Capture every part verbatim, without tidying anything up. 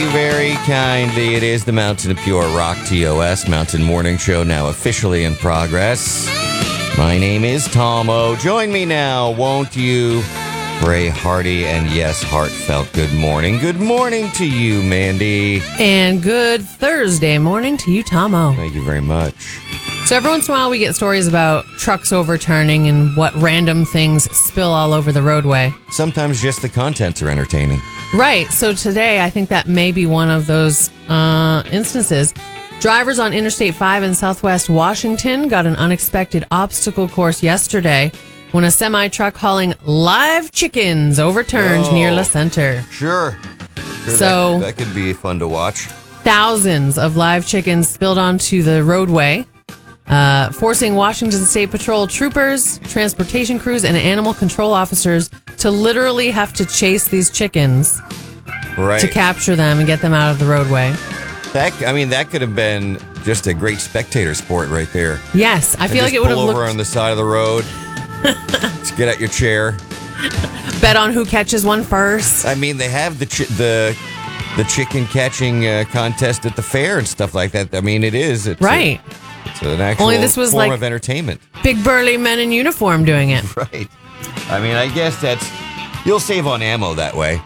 Very kindly, it is the Mountain of Pure Rock T O S Mountain Morning Show, now officially in progress. My name is Tom-O. Join me now, won't you, for a hearty and yes, heartfelt good morning. Good morning to you, Mandy. And good Thursday morning to you, Tom-O. Thank you very much. So every once in a while we get stories about trucks overturning and what random things spill all over the roadway. Sometimes just the contents are entertaining. Right. So today I think that may be one of those uh, instances. Drivers on Interstate five in Southwest Washington got an unexpected obstacle course yesterday when a semi-truck hauling live chickens overturned oh, near La Center. Sure. sure so that, that could be fun to watch. Thousands of live chickens spilled onto the roadway, uh, forcing Washington State Patrol troopers, transportation crews, and animal control officers to literally have to chase these chickens right. to capture them and get them out of the roadway. That, I mean, that could have been just a great spectator sport right there. Yes, I and feel like it would have pull looked... over on the side of the road. Just get out your chair. Bet on who catches one first. I mean, they have the chi- the the chicken catching uh, contest at the fair and stuff like that. I mean, it is it's right. A, it's an actual Only this was form like of entertainment. Big burly men in uniform doing it. Right. I mean, I guess that's you'll save on ammo that way.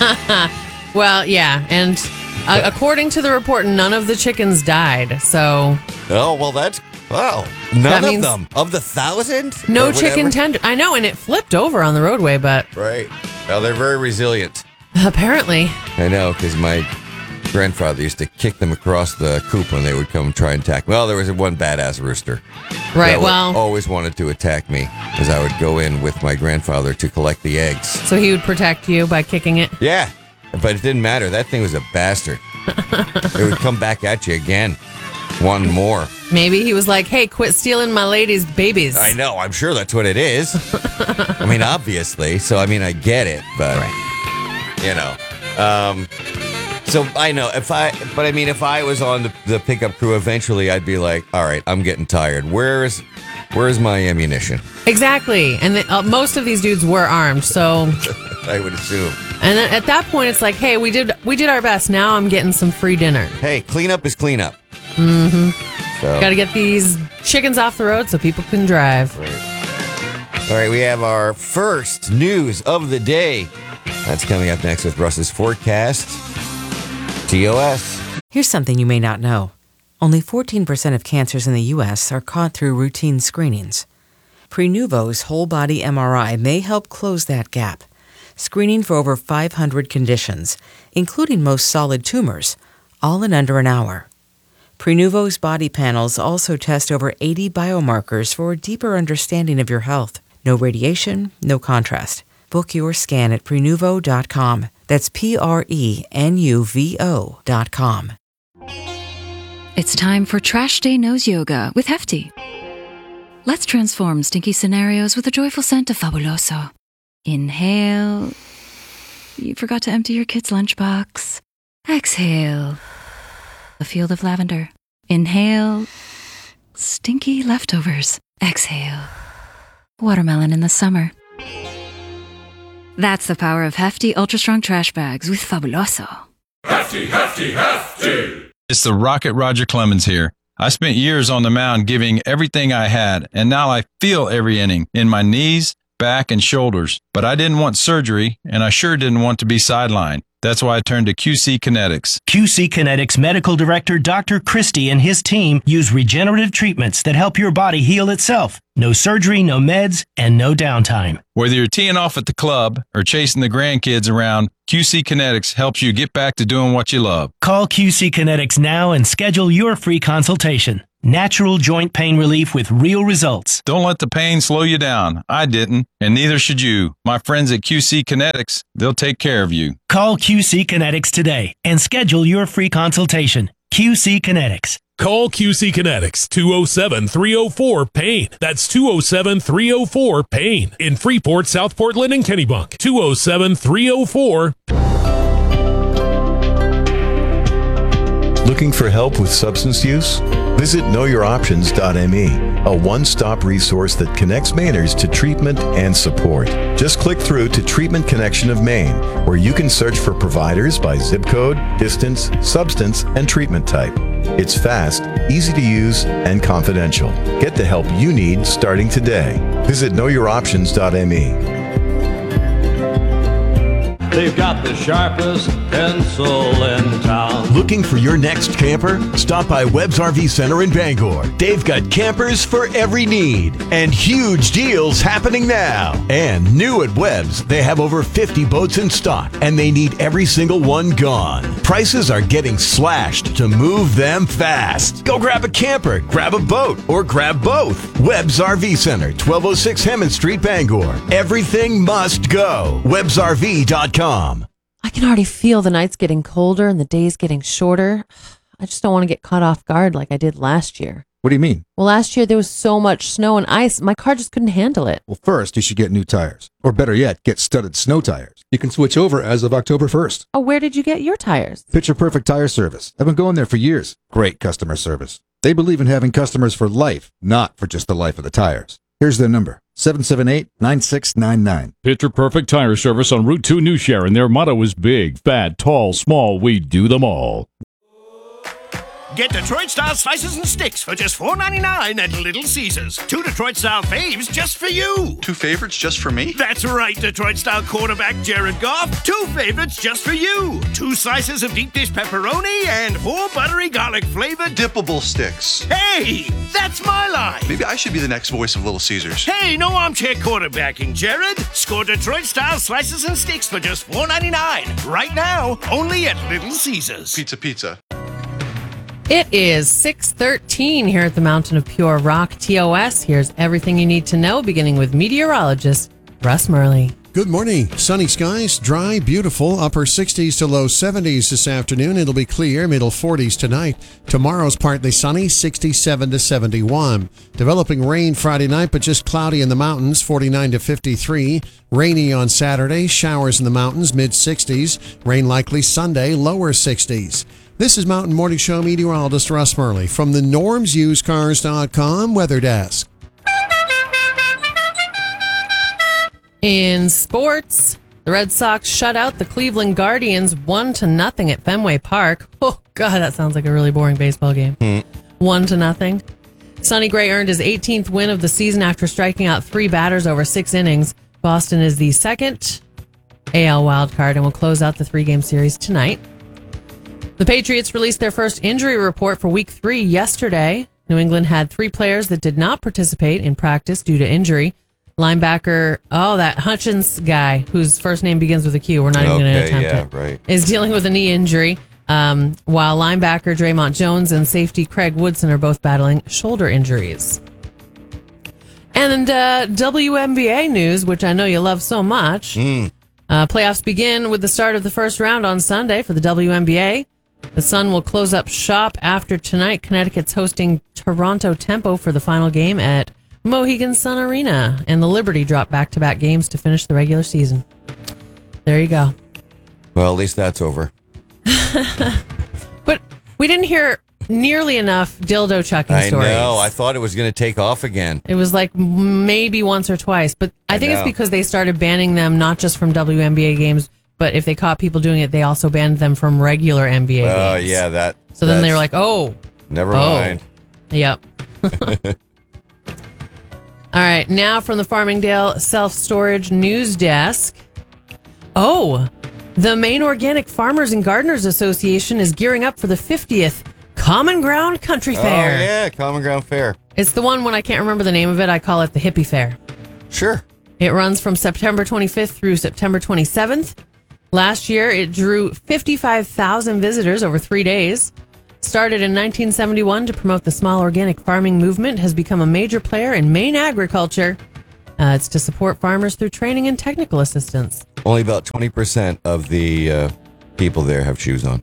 Well, yeah, and uh, according to the report, none of the chickens died. So. Oh well, that's wow. None that of means them of the thousand. No chicken tender. I know, and it flipped over on the roadway, but right. Well, they're very resilient. Apparently. I know, because my grandfather used to kick them across the coop when they would come try and attack. Well, there was one badass rooster. Right. That well, always wanted to attack me as I would go in with my grandfather to collect the eggs. So he would protect you by kicking it. Yeah, but it didn't matter. That thing was a bastard. It would come back at you again. One more. Maybe he was like, hey, quit stealing my lady's babies. I know. I'm sure that's what it is. I mean, obviously. So, I mean, I get it. But, right. you know. Um, so, I know. if I, But, I mean, if I was on the, the pickup crew, eventually I'd be like, all right, I'm getting tired. Where's where's my ammunition? Exactly. And the, uh, most of these dudes were armed. So. I would assume. And then at that point, it's like, hey, we did we did our best. Now I'm getting some free dinner. Hey, cleanup is cleanup. Mm-hmm. So. Got to get these chickens off the road so people can drive. Right. All right, we have our first news of the day. That's coming up next with Russ's forecast. T O S. Here's something you may not know. Only fourteen percent of cancers in the U S are caught through routine screenings. Prenuvo's whole-body M R I may help close that gap, screening for over five hundred conditions, including most solid tumors, all in under an hour. Prenuvo's body panels also test over eighty biomarkers for a deeper understanding of your health. No radiation, no contrast. Book your scan at Prenuvo dot com. That's P R E N U V O dot com. It's time for Trash Day Nose Yoga with Hefty. Let's transform stinky scenarios with a joyful scent of Fabuloso. Inhale. You forgot to empty your kid's lunchbox. Exhale. A field of lavender. Inhale. Stinky leftovers. Exhale. Watermelon in the summer. That's the power of Hefty Ultra Strong Trash Bags with Fabuloso. Hefty, Hefty, Hefty! It's the Rocket Roger Clemens here. I spent years on the mound giving everything I had, and now I feel every inning in my knees, back, and shoulders. But I didn't want surgery, and I sure didn't want to be sidelined. That's why I turned to Q C Kinetics. Q C Kinetics Medical Director Doctor Christie and his team use regenerative treatments that help your body heal itself. No surgery, no meds, and no downtime. Whether you're teeing off at the club or chasing the grandkids around, Q C Kinetics helps you get back to doing what you love. Call Q C Kinetics now and schedule your free consultation. Natural joint pain relief with real results. Don't let the pain slow you down. I didn't, and neither should you. My friends at Q C Kinetics, they'll take care of you. Call Q C Kinetics today and schedule your free consultation. Q C Kinetics. Call Q C Kinetics, two oh seven, three oh four, PAIN. That's two oh seven, three oh four, PAIN. In Freeport, South Portland, and Kennebunk. two oh seven, three oh four. Looking for help with substance use? Visit know your options dot m e, a one-stop resource that connects Mainers to treatment and support. Just click through to Treatment Connection of Maine, where you can search for providers by zip code, distance, substance, and treatment type. It's fast, easy to use, and confidential. Get the help you need starting today. Visit know your options dot m e. They've got the sharpest pencil in town. Looking for your next camper? Stop by Webb's R V Center in Bangor. They've got campers for every need and huge deals happening now. And new at Webb's, they have over fifty boats in stock and they need every single one gone. Prices are getting slashed to move them fast. Go grab a camper, grab a boat, or grab both. Webb's R V Center, twelve oh six Hammond Street, Bangor. Everything must go. Webbs R V dot com. I can already feel the nights getting colder and the days getting shorter. I just don't want to get caught off guard like I did last year. What do you mean? Well, last year there was so much snow and ice, my car just couldn't handle it. Well, first, you should get new tires. Or better yet, get studded snow tires. You can switch over as of October first. Oh, where did you get your tires? Picture Perfect Tire Service. I've been going there for years. Great customer service. They believe in having customers for life, not for just the life of the tires. Here's their number, seven seven eight, nine six nine nine. Picture Perfect Tire Service on Route two New Sharon. Their motto is big, fat, tall, small, we do them all. Get Detroit-style slices and sticks for just four ninety-nine at Little Caesars. Two Detroit-style faves just for you. Two favorites just for me? That's right, Detroit-style quarterback Jared Goff. Two favorites just for you. Two slices of deep dish pepperoni and four buttery garlic-flavored dippable sticks. Hey, that's my line. Maybe I should be the next voice of Little Caesars. Hey, no armchair quarterbacking, Jared. Score Detroit-style slices and sticks for just four ninety-nine. Right now, only at Little Caesars. Pizza, pizza. It is six thirteen here at the Mountain of Pure Rock, T O S. Here's everything you need to know, beginning with meteorologist Russ Murley. Good morning. Sunny skies, dry, beautiful, upper sixties to low seventies this afternoon. It'll be clear, middle forties tonight. Tomorrow's partly sunny, sixty-seven to seventy-one. Developing rain Friday night, but just cloudy in the mountains, forty-nine to fifty-three. Rainy on Saturday, showers in the mountains, mid sixties. Rain likely Sunday, lower sixties. This is Mountain Morning Show meteorologist Russ Murley from the norms used cars dot com weather desk. In sports, the Red Sox shut out the Cleveland Guardians one to nothing at Fenway Park. Oh, God, that sounds like a really boring baseball game. Mm. One to nothing. Sonny Gray earned his eighteenth win of the season after striking out three batters over six innings. Boston is the second A L wildcard and will close out the three-game series tonight. The Patriots released their first injury report for week three yesterday. New England had three players that did not participate in practice due to injury. Linebacker, oh, that Hutchins guy, whose first name begins with a Q, we're not even going to Okay, attempt yeah, it, right. is dealing with a knee injury, um, while linebacker Draymond Jones and safety Craig Woodson are both battling shoulder injuries. And uh, W N B A news, which I know you love so much. Mm. Uh, playoffs begin with the start of the first round on Sunday for the W N B A. The Sun will close up shop after tonight. Connecticut's hosting Toronto Tempo for the final game at Mohegan Sun Arena. And the Liberty drop back-to-back games to finish the regular season. There you go. Well, at least that's over. But we didn't hear nearly enough dildo chucking I stories. know. I thought it was going to take off again. It was like maybe once or twice. But I, I think know. it's because they started banning them not just from W N B A games, but if they caught people doing it, they also banned them from regular N B A Oh, games. yeah, that. So then they that's- were like, oh. Never oh. mind. Yep. All right, now from the Farmingdale Self-Storage News Desk. Oh, the Maine Organic Farmers and Gardeners Association is gearing up for the fiftieth Common Ground Country Fair. Oh, yeah, Common Ground Fair. It's the one when I can't remember the name of it, I call it the Hippie Fair. Sure. It runs from September twenty-fifth through September twenty-seventh. Last year, it drew fifty-five thousand visitors over three days. Started in nineteen seventy-one to promote the small organic farming movement, has become a major player in Maine agriculture. Uh, it's to support farmers through training and technical assistance. Only about twenty percent of the uh, people there have shoes on.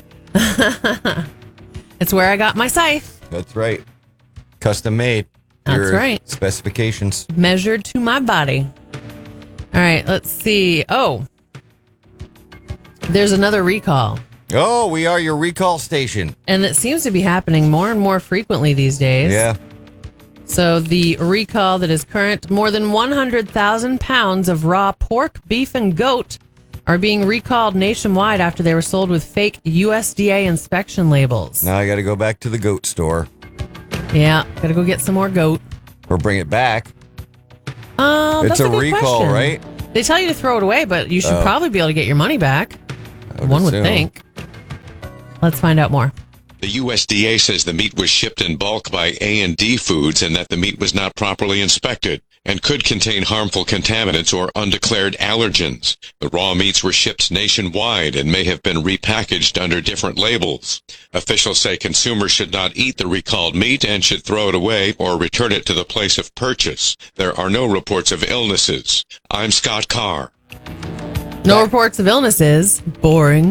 It's where I got my scythe. That's right. Custom made. That's Your right. Specifications. Measured to my body. All right, let's see. Oh, there's another recall. Oh, we are your recall station. And it seems to be happening more and more frequently these days. Yeah. So the recall that is current, more than one hundred thousand pounds of raw pork, beef, and goat are being recalled nationwide after they were sold with fake U S D A inspection labels. Now I got to go back to the goat store. Yeah, got to go get some more goat. Or bring it back. Oh, It's that's a a good recall, question. right? They tell you to throw it away, but you should Oh. probably be able to get your money back. would One would assume. think. Let's find out more. The U S D A says the meat was shipped in bulk by A and D Foods and that the meat was not properly inspected and could contain harmful contaminants or undeclared allergens. The raw meats were shipped nationwide and may have been repackaged under different labels. Officials say consumers should not eat the recalled meat and should throw it away or return it to the place of purchase. There are no reports of illnesses. I'm Scott Carr. No reports of illnesses. Boring.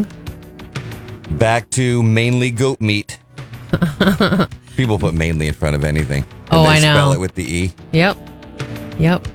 Back to mainly goat meat. People put mainly in front of anything. And Oh, they I know. spell it with the E. Yep. Yep.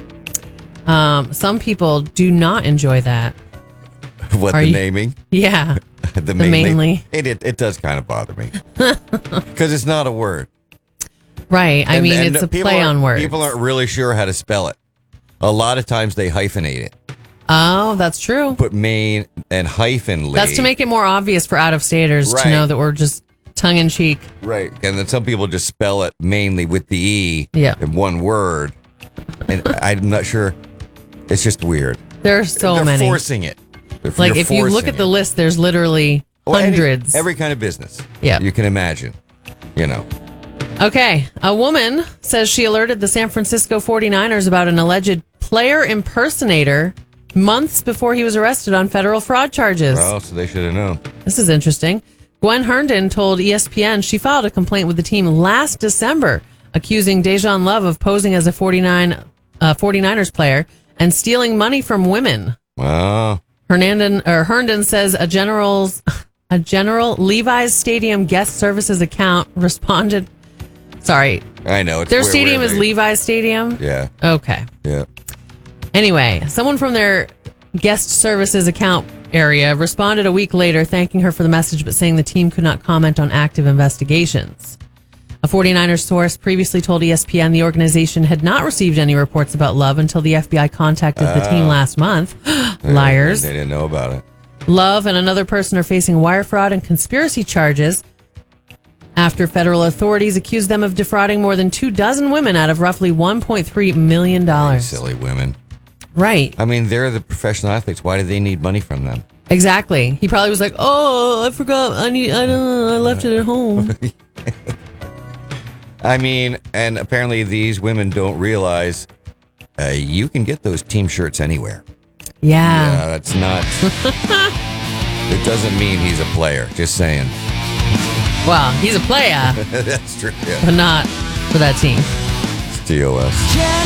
Um, some people do not enjoy that. What, Are the you- naming? Yeah. the The mainly. mainly. It, it, it does kind of bother me. Because it's not a word. Right. I And- mean, and it's a people play aren't- on words. People aren't really sure how to spell it. A lot of times they hyphenate it. Oh, that's true. Put main and hyphen. That's to make it more obvious for out-of-staters Right. to know that we're just tongue-in-cheek. Right. And then some people just spell it mainly with the E Yeah. in one word. And I'm not sure. It's just weird. There's so They're many. forcing it. They're- Like, you're if you look forcing at the it. list, there's literally Well, any- hundreds. every kind of business. Yeah. You can imagine. You know. Okay. A woman says she alerted the San Francisco forty-niners about an alleged player impersonator months before he was arrested on federal fraud charges. Oh, so they should have known. This is interesting. Gwen Herndon told E S P N she filed a complaint with the team last December, accusing Dejan Love of posing as a forty-nine, uh, forty-niners player and stealing money from women. Wow. Hernandon, or Herndon says a general's a general Levi's Stadium guest services account responded. Sorry, I know. It's their where- stadium where is they- Levi's Stadium. Yeah. Okay. Yeah. Anyway, someone from their guest services account area responded a week later thanking her for the message, but saying the team could not comment on active investigations. A forty-niners source previously told E S P N the organization had not received any reports about Love until the F B I contacted the team Oh. last month. Liars. They didn't know about it. Love and another person are facing wire fraud and conspiracy charges after federal authorities accused them of defrauding more than two dozen women out of roughly one point three million dollars. Silly women. Right. I mean, they're the professional athletes. Why do they need money from them? Exactly. He probably was like, "Oh, I forgot. I need. I don't. I left it at home." I mean, and apparently these women don't realize uh, you can get those team shirts anywhere. Yeah. Yeah, that's not. It doesn't mean he's a player. Just saying. Well, he's a player, That's true. Yeah. but not for that team. It's T O S.